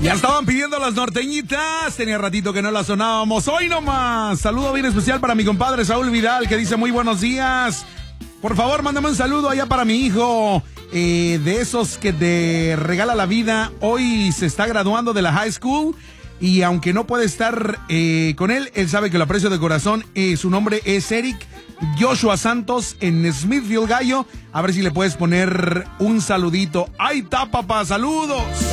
Ya estaban pidiendo las norteñitas, tenía ratito que no las sonábamos, hoy nomás. Saludo bien especial para mi compadre Saúl Vidal, que dice muy buenos días. Por favor, mándame un saludo allá para mi hijo, de esos que te regala la vida. Hoy se está graduando de la high school y aunque no puede estar con él sabe que lo aprecio de corazón. Su nombre es Eric Joshua Santos en Smithfield, Gallo. A ver si le puedes poner un saludito. Ahí está, papá, saludos.